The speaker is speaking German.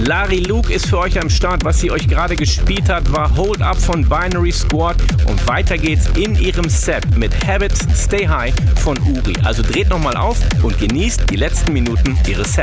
Larry Luke ist für euch am Start. Was sie euch gerade gespielt hat, war Hold Up von Binary Squad. Und weiter geht's in ihrem Set mit Habits Stay High von Uri. Also dreht nochmal auf und genießt die letzten Minuten ihres Sets.